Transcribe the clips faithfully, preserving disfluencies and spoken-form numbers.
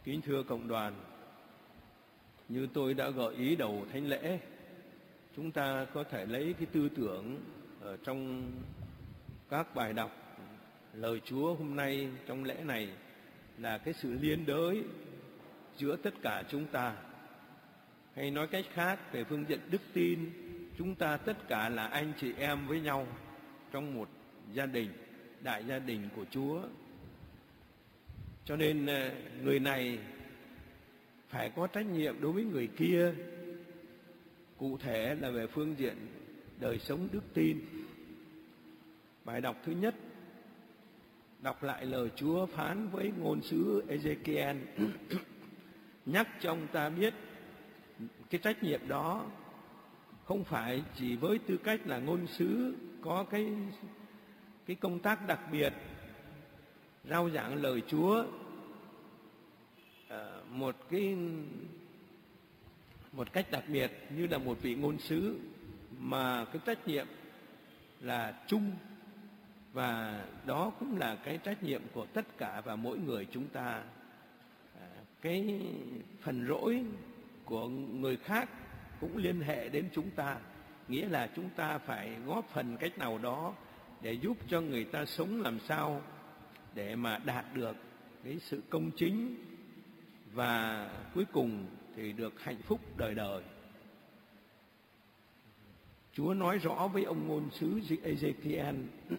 Kính thưa cộng đoàn, như tôi đã gợi ý đầu thánh lễ, chúng ta có thể lấy cái tư tưởng ở trong các bài đọc lời Chúa hôm nay trong lễ này là cái sự liên đới giữa tất cả chúng ta. Hay nói cách khác, về phương diện đức tin, chúng ta tất cả là anh chị em với nhau trong một gia đình, đại gia đình của Chúa. Cho nên người này phải có trách nhiệm đối với người kia, cụ thể là về phương diện đời sống đức tin. Bài đọc thứ nhất đọc lại lời Chúa phán với ngôn sứ Ê-giê-ki-el nhắc cho ông ta biết cái trách nhiệm đó không phải chỉ với tư cách là ngôn sứ có cái cái công tác đặc biệt rao giảng lời Chúa, một cái một cách đặc biệt như là một vị ngôn sứ, mà cái trách nhiệm là chung, và đó cũng là cái trách nhiệm của tất cả và mỗi người chúng ta. Cái phần lỗi của người khác cũng liên hệ đến chúng ta, nghĩa là chúng ta phải góp phần cách nào đó để giúp cho người ta sống làm sao để mà đạt được cái sự công chính và cuối cùng thì được hạnh phúc đời đời. Chúa nói rõ với ông ngôn sứ Ê-giê-ki-el,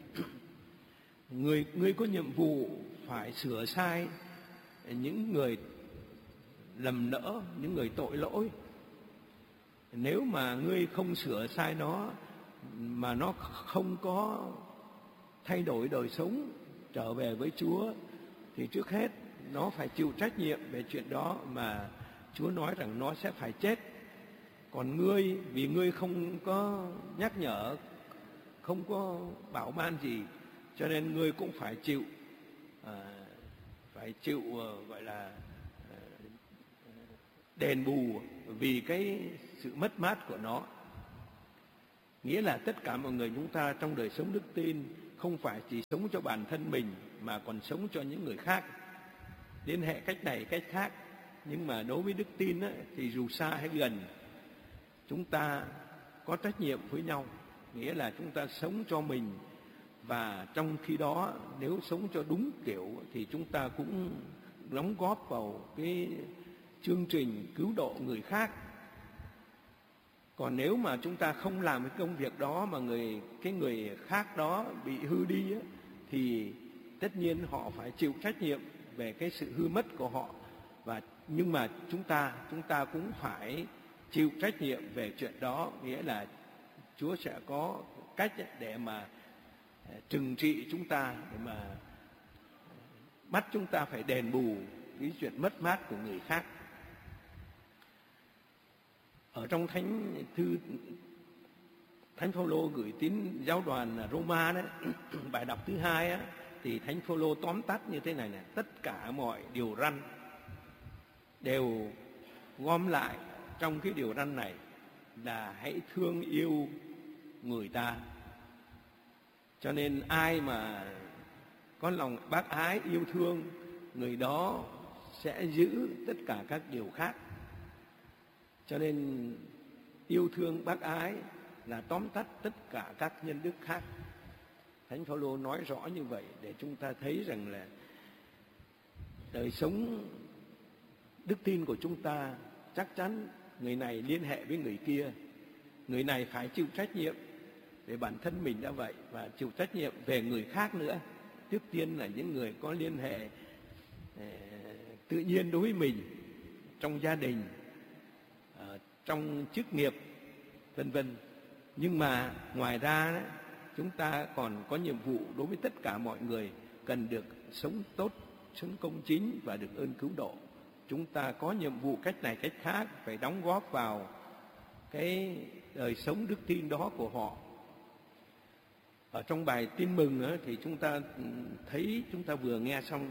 người ngươi có nhiệm vụ phải sửa sai những người lầm lỡ, những người tội lỗi. Nếu mà ngươi không sửa sai nó, mà nó không có thay đổi đời sống trở về với Chúa, thì trước hết nó phải chịu trách nhiệm về chuyện đó, mà Chúa nói rằng nó sẽ phải chết. Còn ngươi, vì ngươi không có nhắc nhở, không có bảo ban gì, cho nên ngươi cũng phải chịu à, phải chịu uh, gọi là uh, đền bù vì cái sự mất mát của nó. Nghĩa là tất cả mọi người chúng ta trong đời sống đức tin không phải chỉ sống cho bản thân mình, mà còn sống cho những người khác, liên hệ cách này cách khác. Nhưng mà đối với đức tin á, thì dù xa hay gần, chúng ta có trách nhiệm với nhau. Nghĩa là chúng ta sống cho mình, và trong khi đó nếu sống cho đúng kiểu thì chúng ta cũng đóng góp vào cái chương trình cứu độ người khác. Còn nếu mà chúng ta không làm cái công việc đó mà người cái người khác đó bị hư đi á, thì tất nhiên họ phải chịu trách nhiệm về cái sự hư mất của họ. Và nhưng mà chúng ta chúng ta cũng phải chịu trách nhiệm về chuyện đó, nghĩa là Chúa sẽ có cách để mà trừng trị chúng ta, để mà bắt chúng ta phải đền bù cái chuyện mất mát của người khác. Ở trong thánh thư Thánh Phaolô gửi tín giáo đoàn Roma đấy, bài đọc thứ hai á, thì Thánh Phaolô tóm tắt như thế này này: tất cả mọi điều răn đều gom lại trong cái điều răn này là hãy thương yêu người ta. Cho nên ai mà có lòng bác ái yêu thương, người đó sẽ giữ tất cả các điều khác. Cho nên yêu thương bác ái là tóm tắt tất cả các nhân đức khác. Thánh Phaolô nói rõ như vậy để chúng ta thấy rằng là đời sống đức tin của chúng ta chắc chắn người này liên hệ với người kia. Người này phải chịu trách nhiệm về bản thân mình đã vậy, và chịu trách nhiệm về người khác nữa. Trước tiên là những người có liên hệ tự nhiên đối với mình, trong gia đình, trong chức nghiệp, vân vân. Nhưng mà ngoài ra chúng ta còn có nhiệm vụ đối với tất cả mọi người, cần được sống tốt, sống công chính và được ơn cứu độ. Chúng ta có nhiệm vụ cách này cách khác phải đóng góp vào cái đời sống đức tin đó của họ. Ở trong bài tin mừng ấy, thì chúng ta thấy, chúng ta vừa nghe xong,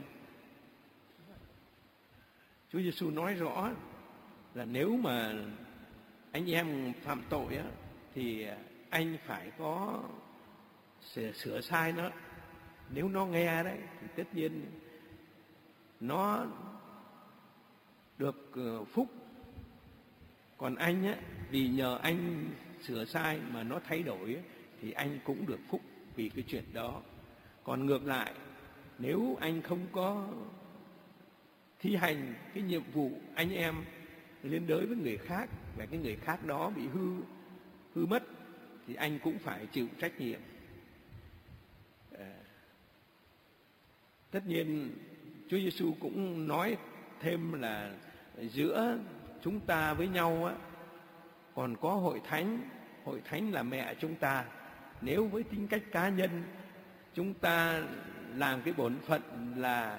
Chúa Giêsu nói rõ là nếu mà anh em phạm tội á, thì anh phải có sửa, sửa sai nó. Nếu nó nghe đấy thì tất nhiên nó được phúc. Còn anh á, vì nhờ anh sửa sai mà nó thay đổi thì anh cũng được phúc vì cái chuyện đó. Còn ngược lại, nếu anh không có thi hành cái nhiệm vụ anh em liên đới với người khác và cái người khác đó bị hư hư mất thì anh cũng phải chịu trách nhiệm. À, tất nhiên Chúa Giêsu cũng nói thêm là giữa chúng ta với nhau á, còn có hội thánh. Hội thánh là mẹ chúng ta. Nếu với tính cách cá nhân chúng ta làm cái bổn phận là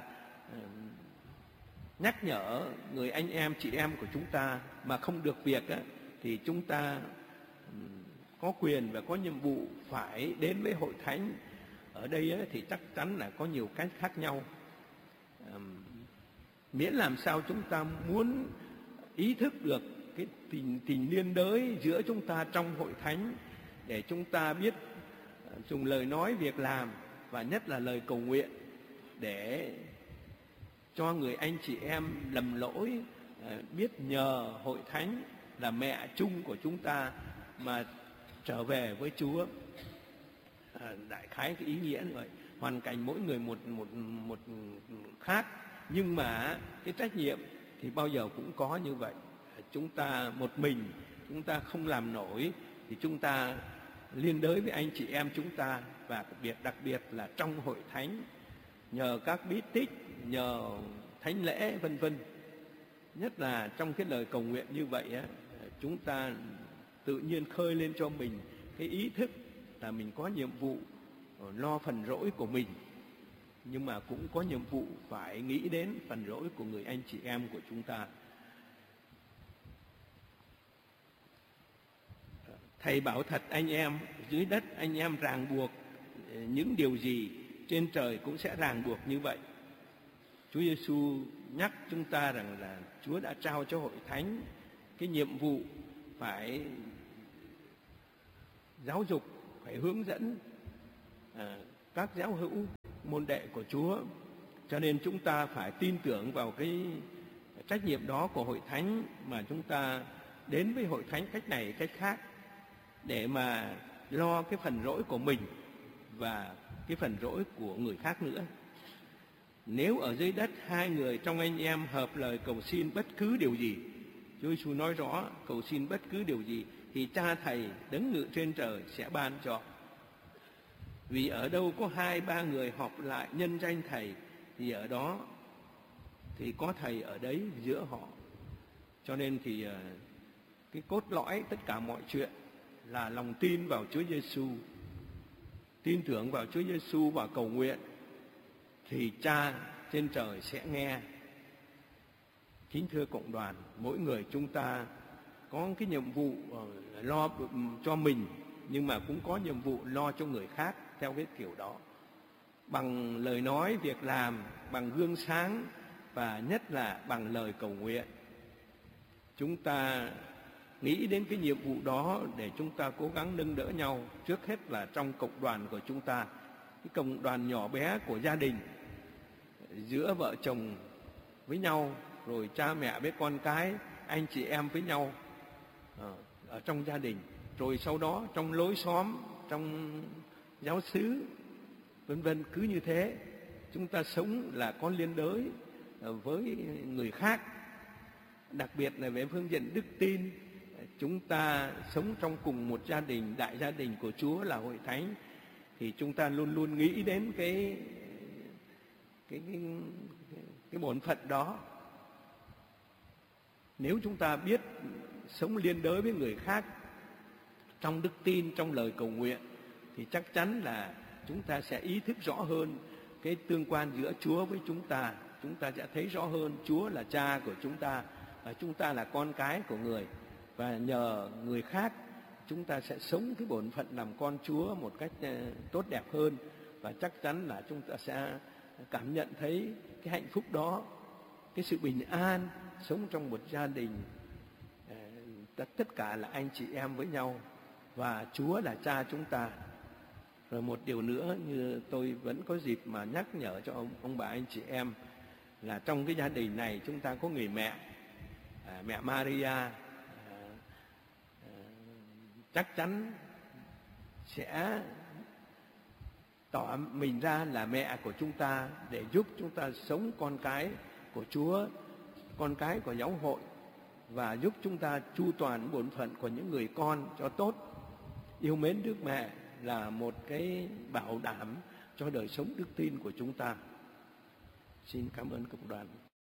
nhắc nhở người anh em chị em của chúng ta mà không được việc á, thì chúng ta có quyền và có nhiệm vụ phải đến với hội thánh. Ở đây á, thì chắc chắn là có nhiều cách khác nhau. À, miễn làm sao chúng ta muốn ý thức được cái tình tình liên đới giữa chúng ta trong hội thánh, để chúng ta biết dùng lời nói việc làm và nhất là lời cầu nguyện để cho người anh chị em lầm lỗi biết nhờ hội thánh là mẹ chung của chúng ta mà trở về với Chúa. À, đại khái cái ý nghĩa như vậy. Hoàn cảnh mỗi người một một một khác, nhưng mà cái trách nhiệm thì bao giờ cũng có như vậy. Chúng ta một mình chúng ta không làm nổi thì chúng ta liên đới với anh chị em chúng ta, và biệt đặc biệt là trong hội thánh, nhờ các bí tích, nhờ thánh lễ vân vân. Nhất là trong cái lời cầu nguyện như vậy á, chúng ta tự nhiên khơi lên cho mình cái ý thức là mình có nhiệm vụ lo phần rỗi của mình, nhưng mà cũng có nhiệm vụ phải nghĩ đến phần rỗi của người anh chị em của chúng ta. Thầy bảo thật anh em, dưới đất anh em ràng buộc những điều gì, trên trời cũng sẽ ràng buộc như vậy. Chúa Giêsu nhắc chúng ta rằng là Chúa đã trao cho hội thánh cái nhiệm vụ phải giáo dục, phải hướng dẫn à, các giáo hữu môn đệ của Chúa. Cho nên chúng ta phải tin tưởng vào cái trách nhiệm đó của hội thánh, mà chúng ta đến với hội thánh cách này cách khác để mà lo cái phần rỗi của mình và cái phần rỗi của người khác nữa. Nếu ở dưới đất hai người trong anh em hợp lời cầu xin bất cứ điều gì, Chúa Giêsu nói rõ cầu xin bất cứ điều gì thì Cha Thầy đấng ngự trên trời sẽ ban cho. Vì ở đâu có hai ba người họp lại nhân danh Thầy thì ở đó thì có Thầy ở đấy giữa họ. Cho nên thì cái cốt lõi tất cả mọi chuyện là lòng tin vào Chúa Giêsu, tin tưởng vào Chúa Giêsu và cầu nguyện thì Cha trên trời sẽ nghe. Kính thưa cộng đoàn, mỗi người chúng ta có cái nhiệm vụ lo cho mình, nhưng mà cũng có nhiệm vụ lo cho người khác theo cái kiểu đó, bằng lời nói, việc làm, bằng gương sáng và nhất là bằng lời cầu nguyện. Chúng ta nghĩ đến cái nhiệm vụ đó để chúng ta cố gắng nâng đỡ nhau, trước hết là trong cộng đoàn của chúng ta, cái cộng đoàn nhỏ bé của gia đình, giữa vợ chồng với nhau, rồi cha mẹ với con cái, anh chị em với nhau ở trong gia đình, rồi sau đó trong lối xóm, trong giáo xứ vân vân. Cứ như thế chúng ta sống là có liên đới với người khác. Đặc biệt là về phương diện đức tin, chúng ta sống trong cùng một gia đình, đại gia đình của Chúa là hội thánh, thì chúng ta luôn luôn nghĩ đến cái cái cái, cái bổn phận đó. Nếu chúng ta biết sống liên đới với người khác trong đức tin, trong lời cầu nguyện, thì chắc chắn là chúng ta sẽ ý thức rõ hơn cái tương quan giữa Chúa với chúng ta. Chúng ta sẽ thấy rõ hơn Chúa là Cha của chúng ta và chúng ta là con cái của người. Và nhờ người khác chúng ta sẽ sống cái bổn phận làm con Chúa một cách tốt đẹp hơn. Và chắc chắn là chúng ta sẽ cảm nhận thấy cái hạnh phúc đó, cái sự bình an, sống trong một gia đình tất cả là anh chị em với nhau và Chúa là Cha chúng ta. Rồi một điều nữa như tôi vẫn có dịp mà nhắc nhở cho ông, ông bà anh chị em là trong cái gia đình này chúng ta có người mẹ. à, mẹ Maria à, à, chắc chắn sẽ tỏ mình ra là mẹ của chúng ta để giúp chúng ta sống con cái của Chúa, con cái của giáo hội, và giúp chúng ta chu toàn bổn phận của những người con cho tốt. Yêu mến Đức Mẹ là một cái bảo đảm cho đời sống đức tin của chúng ta. Xin cảm ơn cộng đoàn.